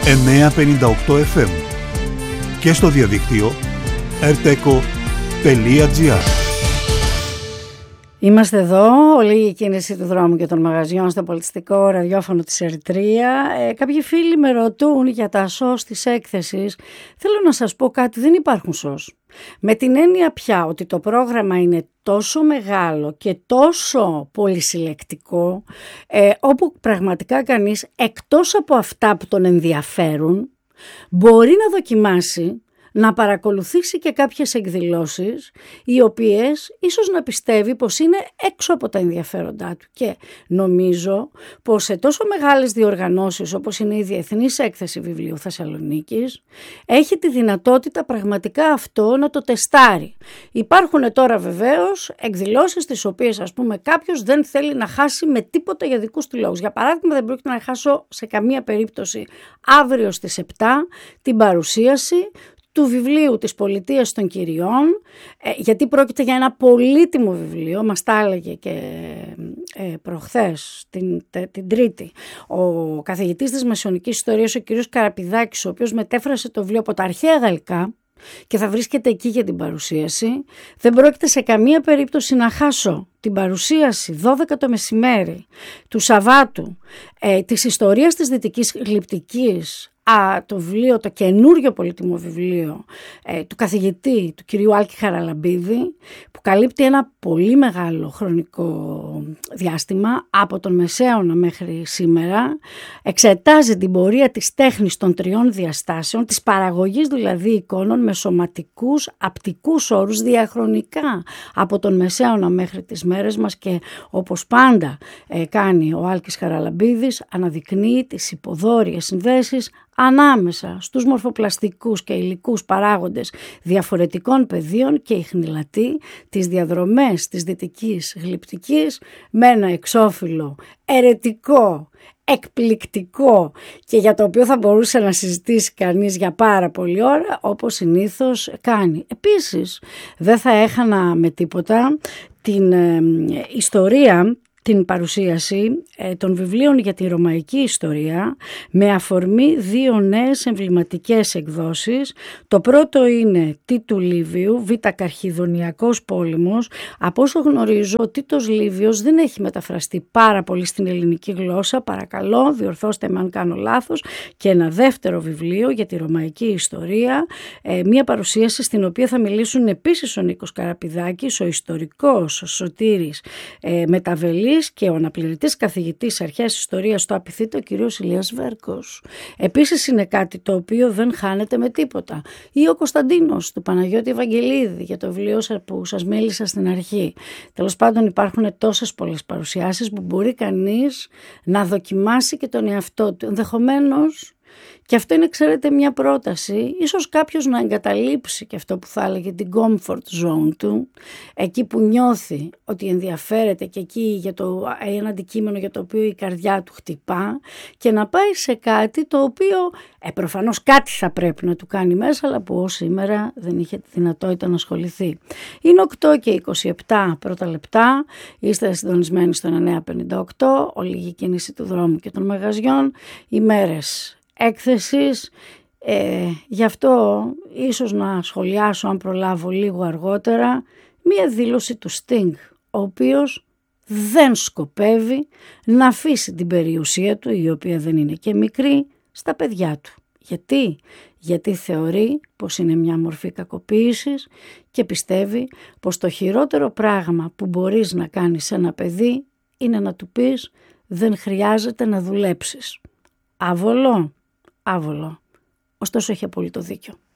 958 FM και στο διαδίκτυο rteco.gr. Είμαστε εδώ, όλη η κίνηση του δρόμου και των μαγαζιών στο πολιτιστικό ραδιόφωνο της Ερυθρία. Κάποιοι φίλοι με ρωτούν για τα σως της έκθεσης. Θέλω να σας πω κάτι, δεν υπάρχουν σως. Με την έννοια πια ότι το πρόγραμμα είναι τόσο μεγάλο και τόσο πολυσυλλεκτικό, όπου πραγματικά κανείς, εκτός από αυτά που τον ενδιαφέρουν, μπορεί να δοκιμάσει να παρακολουθήσει και κάποιες εκδηλώσεις οι οποίες ίσως να πιστεύει πως είναι έξω από τα ενδιαφέροντά του. Και νομίζω πως σε τόσο μεγάλες διοργανώσεις όπως είναι η Διεθνής Έκθεση Βιβλίου Θεσσαλονίκης έχει τη δυνατότητα πραγματικά αυτό να το τεστάρει. Υπάρχουν τώρα βεβαίως εκδηλώσεις τις οποίες κάποιος δεν θέλει να χάσει με τίποτα για δικούς του λόγους. Για παράδειγμα, δεν πρόκειται να χάσω σε καμία περίπτωση αύριο στις 7 την παρουσίαση του βιβλίου της Πολιτείας των Κυριών, γιατί πρόκειται για ένα πολύτιμο βιβλίο, μας τα έλεγε και προχθές την Τρίτη ο καθηγητής της Μεσαιωνικής Ιστορίας, ο κ. Καραπηδάκης, ο οποίος μετέφρασε το βιβλίο από τα αρχαία γαλλικά και θα βρίσκεται εκεί για την παρουσίαση. Δεν πρόκειται σε καμία περίπτωση να χάσω την παρουσίαση 12 το μεσημέρι του Σαββάτου της ιστορίας της Δυτικής Γλυπτικής, το βιβλίο, το καινούριο πολύτιμο βιβλίο του καθηγητή του κυρίου Άλκη Χαραλαμπίδη, που καλύπτει ένα πολύ μεγάλο χρονικό διάστημα από τον Μεσαίωνα μέχρι σήμερα, εξετάζει την πορεία της τέχνης των τριών διαστάσεων, της παραγωγής δηλαδή εικόνων με σωματικούς, απτικούς όρους διαχρονικά από τον Μεσαίωνα μέχρι τις μέρες μας, και όπως πάντα κάνει ο Άλκης Χαραλαμπίδης, αναδεικνύει τις υποδόρειες συνδέσεις ανάμεσα στους μορφοπλαστικούς και υλικούς παράγοντες διαφορετικών πεδίων και ιχνηλατεί τις διαδρομές της Δυτικής Γλυπτικής με ένα εξώφυλλο αιρετικό, εκπληκτικό και για το οποίο θα μπορούσε να συζητήσει κανείς για πάρα πολλή ώρα, όπως συνήθως κάνει. Επίσης, δεν θα έχανα με τίποτα την ιστορία, την παρουσίαση των βιβλίων για τη ρωμαϊκή ιστορία με αφορμή δύο νέες εμβληματικές εκδόσεις. Το πρώτο είναι Τίτου Λίβιου, Β' Καρχιδονιακός πόλεμος. Από όσο γνωρίζω, ο Τίτος Λίβιος δεν έχει μεταφραστεί πάρα πολύ στην ελληνική γλώσσα. Παρακαλώ, διορθώστε με αν κάνω λάθος. Και ένα δεύτερο βιβλίο για τη ρωμαϊκή ιστορία, μια παρουσίαση στην οποία θα μιλήσουν επίσης ο Νίκος Καραπηδάκης, ο ιστορικός Σωτήρης Μεταβελής και ο αναπληρωτής καθηγητής αρχαίας ιστορίας στο Απιθύτο, ο κ. Ηλίας Βέρκος. Επίσης είναι κάτι το οποίο δεν χάνεται με τίποτα. Ή ο Κωνσταντίνος του Παναγιώτη Ευαγγελίδη για το βιβλίο που σας μίλησα στην αρχή. Τέλος πάντων, υπάρχουν τόσες πολλές παρουσιάσεις που μπορεί κανείς να δοκιμάσει και τον εαυτό του. Ενδεχομένως, και αυτό είναι, ξέρετε, μια πρόταση, ίσως κάποιος να εγκαταλείψει και αυτό που θα έλεγε την comfort zone του, εκεί που νιώθει ότι ενδιαφέρεται και εκεί για ένα αντικείμενο για το οποίο η καρδιά του χτυπά, και να πάει σε κάτι το οποίο προφανώς κάτι θα πρέπει να του κάνει μέσα, αλλά που ως σήμερα δεν είχε τη δυνατότητα να ασχοληθεί. Είναι 8 και 27 πρώτα λεπτά, είστε συντονισμένοι στο 958, ολίγη κίνηση του δρόμου και των μαγαζιών, ημέρες έκθεσης. Γι' αυτό ίσως να σχολιάσω, αν προλάβω λίγο αργότερα, μία δήλωση του Sting, ο οποίος δεν σκοπεύει να αφήσει την περιουσία του, η οποία δεν είναι και μικρή, στα παιδιά του. Γιατί θεωρεί πως είναι μια μορφή κακοποίησης και πιστεύει πως το χειρότερο πράγμα που μπορείς να κάνεις σε ένα παιδί είναι να του πεις δεν χρειάζεται να δουλέψεις. Άβολο. Ωστόσο έχει απόλυτο δίκιο.